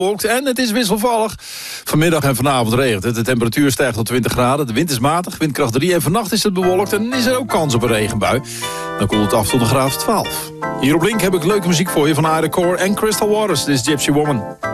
bewolkt en het is wisselvallig. Vanmiddag en vanavond regent het. De temperatuur stijgt tot 20 graden. De wind is matig, windkracht 3. En vannacht is het bewolkt en is er ook kans op een regenbui. Dan koelt het af tot een graad of 12. Hier op Link heb ik leuke muziek voor je van Ida Core en Crystal Waters. Dit is Gypsy Woman.